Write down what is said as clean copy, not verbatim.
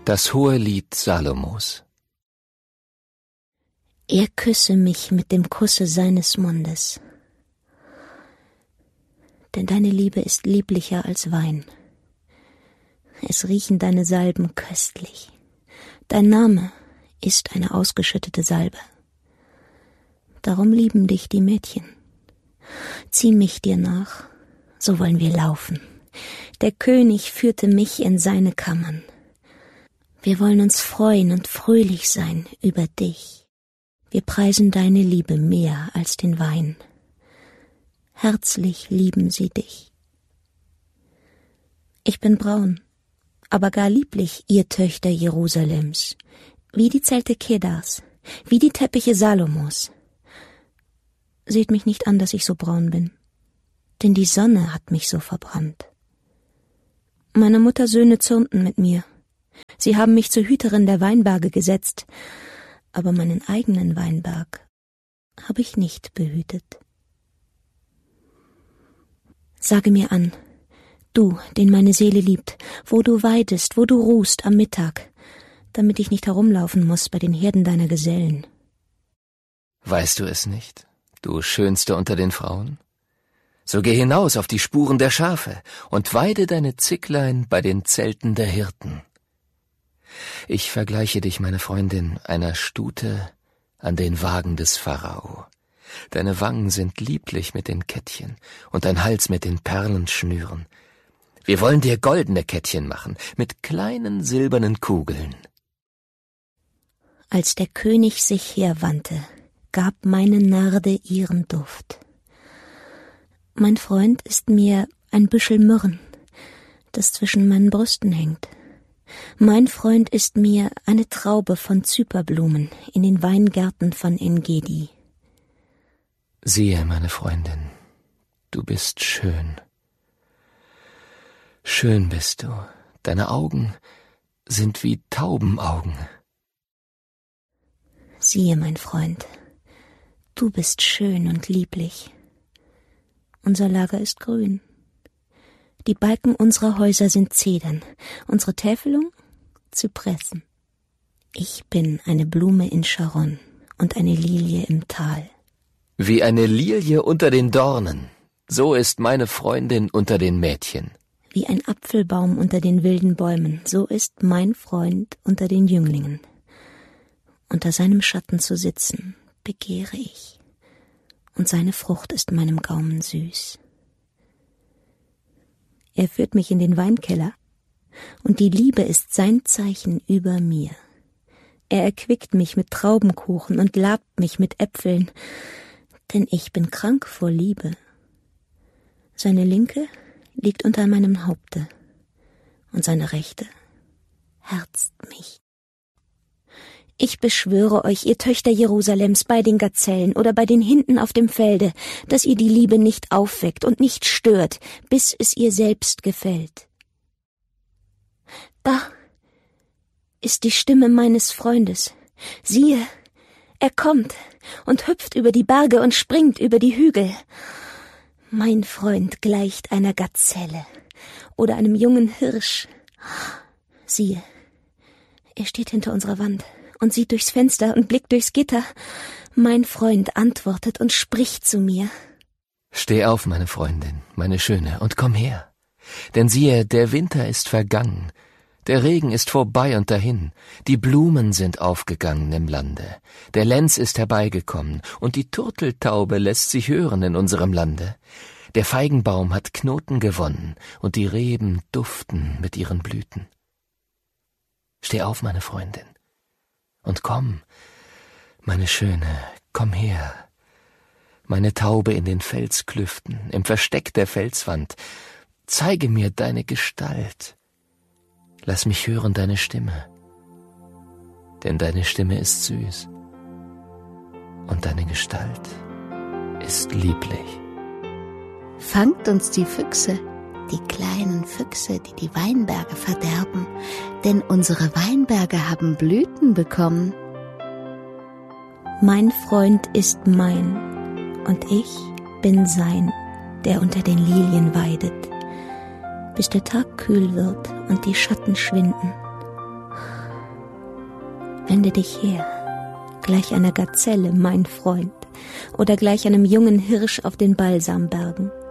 Das Hohelied Salomos. Er küsse mich mit dem Kusse seines Mundes. Denn deine Liebe ist lieblicher als Wein. Es riechen deine Salben köstlich. Dein Name ist eine ausgeschüttete Salbe. Darum lieben dich die Mädchen. Zieh mich dir nach, so wollen wir laufen. Der König führte mich in seine Kammern. Wir wollen uns freuen und fröhlich sein über dich. Wir preisen deine Liebe mehr als den Wein. Herzlich lieben sie dich. Ich bin braun, aber gar lieblich, ihr Töchter Jerusalems, wie die Zelte Kedars, wie die Teppiche Salomos. Seht mich nicht an, dass ich so braun bin, denn die Sonne hat mich so verbrannt. Meine Muttersöhne zürnten mit mir. Sie haben mich zur Hüterin der Weinberge gesetzt, aber meinen eigenen Weinberg habe ich nicht behütet. Sage mir an, du, den meine Seele liebt, wo du weidest, wo du ruhst am Mittag, damit ich nicht herumlaufen muss bei den Herden deiner Gesellen. Weißt du es nicht, du Schönste unter den Frauen? So geh hinaus auf die Spuren der Schafe und weide deine Zicklein bei den Zelten der Hirten. Ich vergleiche dich, meine Freundin, einer Stute an den Wagen des Pharao. Deine Wangen sind lieblich mit den Kettchen und dein Hals mit den Perlenschnüren. Wir wollen dir goldene Kettchen machen, mit kleinen silbernen Kugeln. Als der König sich herwandte, gab meine Narde ihren Duft. Mein Freund ist mir ein Büschel Myrrhen, das zwischen meinen Brüsten hängt. Mein Freund ist mir eine Traube von Zyperblumen in den Weingärten von En-Gedi. Siehe, meine Freundin, du bist schön. Schön bist du, deine Augen sind wie Taubenaugen. Siehe, mein Freund, du bist schön und lieblich. Unser Lager ist grün. Die Balken unserer Häuser sind Zedern, unsere Täfelung Zypressen. Ich bin eine Blume in Sharon und eine Lilie im Tal. Wie eine Lilie unter den Dornen, so ist meine Freundin unter den Mädchen. Wie ein Apfelbaum unter den wilden Bäumen, so ist mein Freund unter den Jünglingen. Unter seinem Schatten zu sitzen, begehre ich, und seine Frucht ist meinem Gaumen süß. Er führt mich in den Weinkeller, und die Liebe ist sein Zeichen über mir. Er erquickt mich mit Traubenkuchen und labt mich mit Äpfeln, denn ich bin krank vor Liebe. Seine Linke liegt unter meinem Haupte, und seine Rechte herzt mich. Ich beschwöre euch, ihr Töchter Jerusalems, bei den Gazellen oder bei den Hinden auf dem Felde, dass ihr die Liebe nicht aufweckt und nicht stört, bis es ihr selbst gefällt. Da ist die Stimme meines Freundes. Siehe, er kommt und hüpft über die Berge und springt über die Hügel. Mein Freund gleicht einer Gazelle oder einem jungen Hirsch. Siehe, er steht hinter unserer Wand und sieht durchs Fenster und blickt durchs Gitter. Mein Freund antwortet und spricht zu mir. Steh auf, meine Freundin, meine Schöne, und komm her. Denn siehe, der Winter ist vergangen, der Regen ist vorbei und dahin, die Blumen sind aufgegangen im Lande, der Lenz ist herbeigekommen, und die Turteltaube lässt sich hören in unserem Lande. Der Feigenbaum hat Knoten gewonnen, und die Reben duften mit ihren Blüten. Steh auf, meine Freundin, und komm, meine Schöne, komm her. Meine Taube in den Felsklüften, im Versteck der Felswand, zeige mir deine Gestalt. Lass mich hören deine Stimme, denn deine Stimme ist süß und deine Gestalt ist lieblich. Fangt uns die Füchse, die kleinen Füchse, die die Weinberge verderben, denn unsere Weinberge haben Blüten bekommen. Mein Freund ist mein, und ich bin sein, der unter den Lilien weidet, bis der Tag kühl wird und die Schatten schwinden. Stände dich her, gleich einer Gazelle, mein Freund, oder gleich einem jungen Hirsch auf den Balsambergen.